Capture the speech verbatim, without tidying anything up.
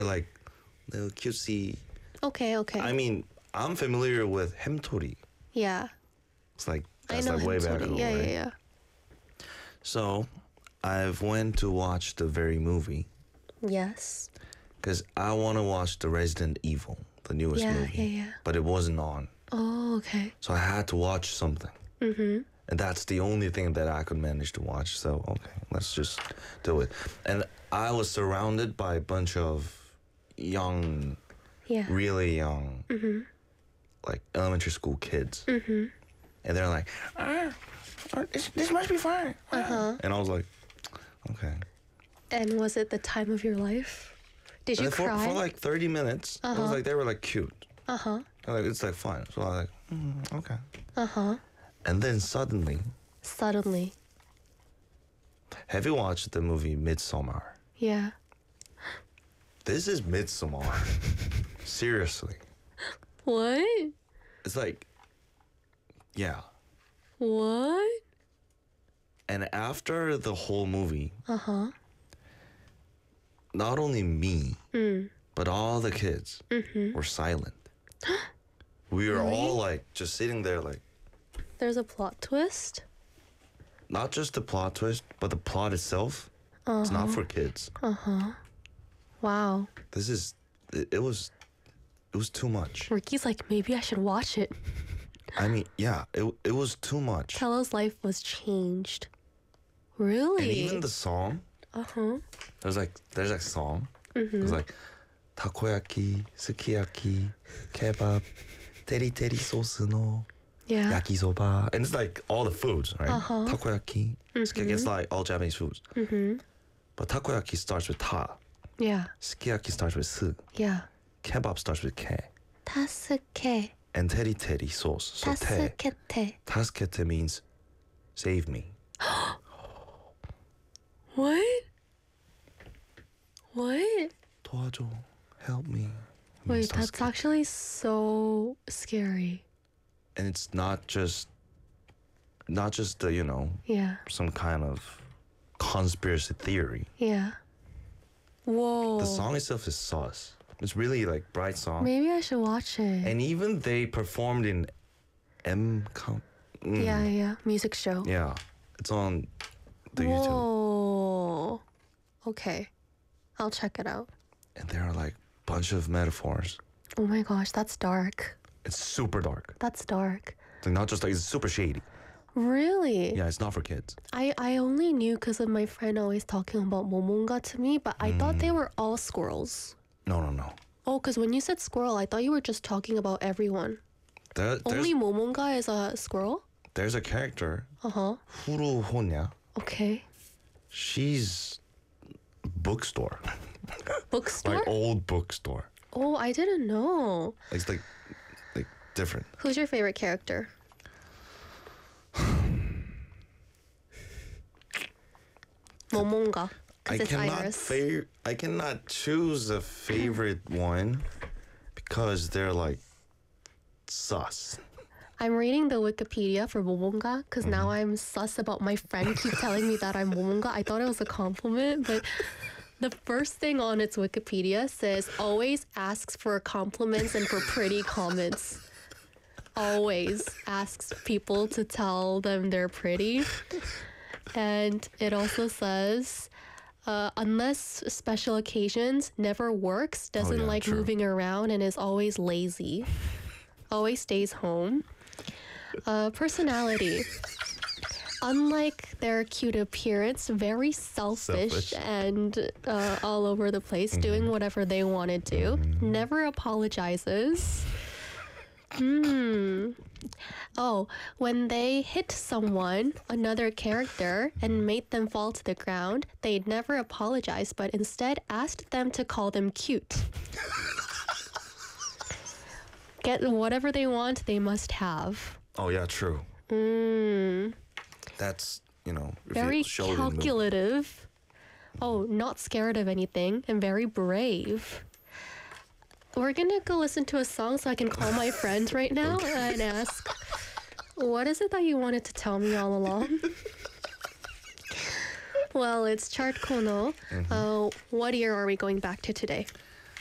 like little cutesy. Okay, okay. I mean, I'm familiar with Hemtori. yeah. It's like I that's know like way him back totally. ago, Yeah, right? yeah, So, I've went to watch the very movie yeah. Yes. because I want to watch the Resident Evil, the newest Yeah, movie. yeah, yeah. But it wasn't on, Oh, okay. so I had to watch something. Mm-hmm. And that's the only thing that I could manage to watch. So, okay, let's just do it. And I was surrounded by a bunch of young, Yeah. really young, Mm-hmm. like elementary school kids. Mm-hmm. And they're like, ah, this, this must be fun. Uh-huh. And I was like, okay. And was it the time of your life? Did you And for, cry? for like thirty minutes, it Uh-huh. was like they were like cute. uh-huh. They're like, it's like fun. So I was like, mm, okay. Uh-huh. And then suddenly, Suddenly. have you watched the movie Midsommar? Yeah. This is Midsommar. Seriously. What? It's like, yeah. What? And after the whole movie, Uh-huh. not only me, Mm. but all the kids Mm-hmm. were silent. We were all Really? like just sitting there, like, There's a plot twist? not just the plot twist, but the plot itself. Uh-huh. It's not for kids. Uh-huh. Wow. This is, it, it was, it was too much. Ricky's like, maybe I should watch it. I mean, yeah, it it was too much. Tello's life was changed. Really? And even the song, Uh-huh. there's like, there's like song. Mm-hmm. It was like, takoyaki, sukiyaki, kebab, teri teri sauce no Yeah. yakisoba. And it's like all the foods, right? Uh-huh. Takoyaki, sukiyaki, it's like all Japanese foods. Mm-hmm. But takoyaki starts with ta, Yeah. sukiyaki starts with su, Yeah. kebab starts with ke, Tasuke. and teri teri sauce. So te, Tasukete. tasukete means save me. What? What? 도와줘, help me. Wait, means that's tasukete. actually so scary. And it's not just, not just the, you know, Yeah. some kind of conspiracy theory. Yeah. Whoa. The song itself is sauce. It's really like bright song. Maybe I should watch it. And even they performed in M com- mm, yeah, yeah. Music show. yeah. It's on the YouTube. Whoa. Okay. I'll check it out. And there are like bunch of metaphors. Oh my gosh, that's dark. It's super dark. That's dark. Like not just like it's super shady. Really? Yeah, it's not for kids. I, I only knew because of my friend always talking about momonga to me, but I thought Mm. they were all squirrels. No, no, no. Oh, because when you said squirrel, I thought you were just talking about everyone. There, there's Only momonga is a squirrel? there's a character, Uh-huh. Huru Honya. Okay. She's bookstore. Bookstore? Like old bookstore. Oh, I didn't know. It's like like different. Who's your favorite character? Momonga. I Because it's cannot Iris. fa- I cannot choose a favorite one because they're like sus. I'm reading the Wikipedia for Momonga because now I'm sus about my friend keep telling me that I'm Momonga. I thought it was a compliment, but the first thing on its Wikipedia says always asks for compliments and for pretty comments. Always asks people to tell them they're pretty. And it also says, uh, unless special occasions, never works, doesn't yeah, like true. moving around, and is always lazy. Always stays home. Uh, personality. Unlike their cute appearance, very selfish, Selfish. and uh, all over the place, doing whatever they want to do. Never apologizes. Hmm. Oh, when they hit someone, another character, and made them fall to the ground, they'd never apologize, but instead asked them to call them cute. Get whatever they want, they must have. Oh yeah, true. Mm. That's you know if Very you show it in the movie. calculative. Oh, not scared of anything, and very brave. We're gonna go listen to a song so I can call my friend right now and ask, what is it that you wanted to tell me all along? Well, it's Chart Kono. Uh, what year are we going back to today?